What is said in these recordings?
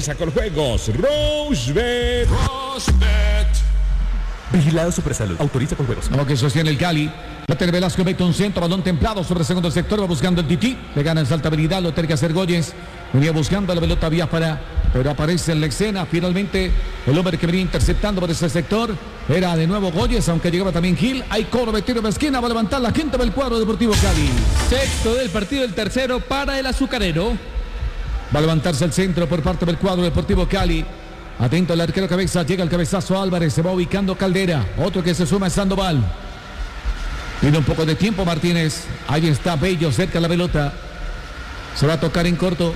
Autoriza con juegos. Rochebet. Vigilado Supersalud. Autoriza con juegos. Como que sostiene el Cali. Loter Velasco mete un centro, balón templado sobre el segundo sector, va buscando el Tití. Le gana en saltabilidad, lo terca Sergóyez. Venía buscando la pelota vía para, pero aparece en la escena. Finalmente, el hombre que venía interceptando por ese sector era de nuevo Góyez, aunque llegaba también Gil. Hay cobro de tiro de esquina, va a levantar la gente del cuadro Deportivo Cali. Sexto del partido, el tercero para el azucarero. Va a levantarse el centro por parte del cuadro Deportivo Cali. Atento al arquero cabeza, llega el cabezazo Álvarez, se va ubicando Caldera. Otro que se suma es Sandoval. Tiene un poco de tiempo Martínez. Ahí está Bello cerca de la pelota. Se va a tocar en corto.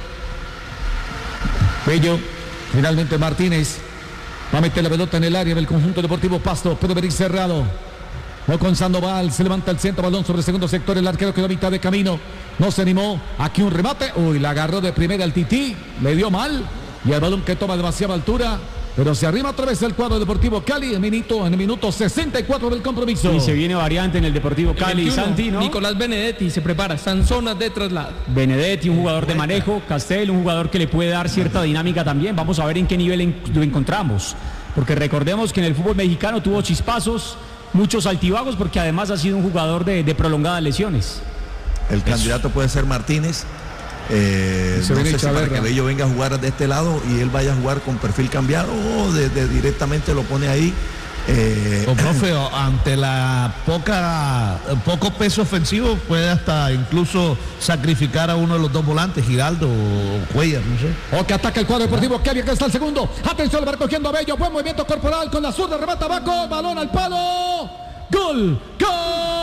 Bello. Finalmente Martínez. Va a meter la pelota en el área del conjunto Deportivo Pasto. Puede venir cerrado. O con Sandoval. Se levanta el centro. Balón sobre el segundo sector. El arquero quedó a mitad de camino. No se animó. Aquí un remate. Uy, la agarró de primera el Tití. Le dio mal. Y el balón que toma demasiada altura. Pero se arrima otra vez el cuadro Deportivo Cali en el minuto 64 del compromiso. Y se viene variante en el Deportivo Cali. 21, Santi, ¿no? Nicolás Benedetti se prepara, están zonas de traslado. Benedetti, un jugador de manejo. Castel, un jugador que le puede dar cierta dinámica también. Vamos a ver en qué nivel lo encontramos. Porque recordemos que en el fútbol mexicano tuvo chispazos, muchos altibajos, porque además ha sido un jugador de prolongadas lesiones. El candidato puede ser Martínez. No sé si para que Bello venga a jugar de este lado y él vaya a jugar con perfil cambiado o directamente lo pone ahí. Profe, ante la poco peso ofensivo puede hasta incluso sacrificar a uno de los dos volantes, Giraldo o Cuellar, no sé. O que ataca el cuadro Deportivo Cali, acá está el segundo. Atención, va recogiendo a Bello, buen movimiento corporal con la zurda, remata Baco, balón al palo. ¡Gol! ¡Gol!